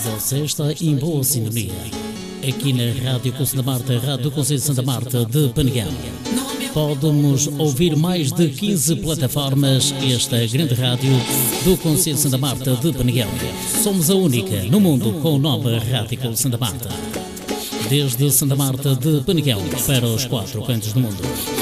Você está em boa sintonia. Aqui na Rádio Conselho da Marta, Rádio do Conselho de Santa Marta de Peneguel. Pode-nos ouvir mais de 15 plataformas. Esta grande rádio do Conselho de Santa Marta de Peneguel. Somos a única no mundo com o nome Rádio Conselho de Santa Marta. Desde Santa Marta de Peneguel para os 4 cantos do mundo.